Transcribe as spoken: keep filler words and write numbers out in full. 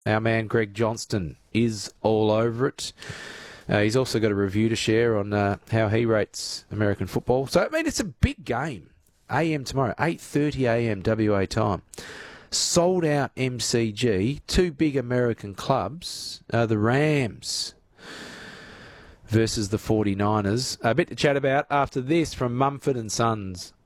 Our man Greg Johnston is all over it. Uh, he's also got a review to share on uh, how he rates American football. So, I mean, it's a big game. A M tomorrow, eight thirty a m W A time. Sold out M C G, two big American clubs, uh, the Rams versus the forty-niners. A bit to chat about after this from Mumford and Sons.